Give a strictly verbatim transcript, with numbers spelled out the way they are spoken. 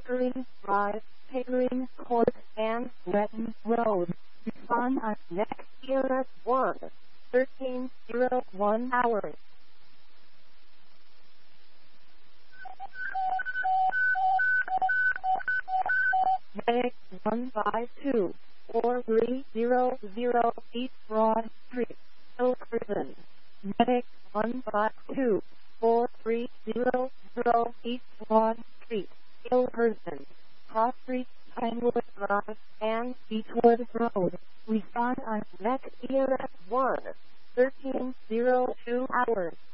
Pickering Drive, Pickering Court, and Retton Road. Respond on next year at one thirteen oh one hours. Medic one five two, four three zero zero East Broad Street, Ilkerson. Medic one five two, four three zero zero East Broad Street, Ilkerson. Cross Street, Pinewood Drive, and Beechwood Road. Respond on next year at one thirteen oh two hours.